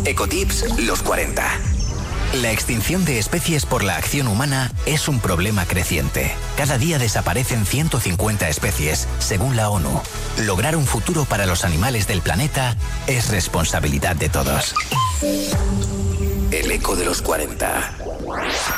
Ecotips los 40. La extinción de especies por la acción humana es un problema creciente. Cada día desaparecen 150 especies, según la ONU. Lograr un futuro para los animales del planeta es responsabilidad de todos. El eco de los 40.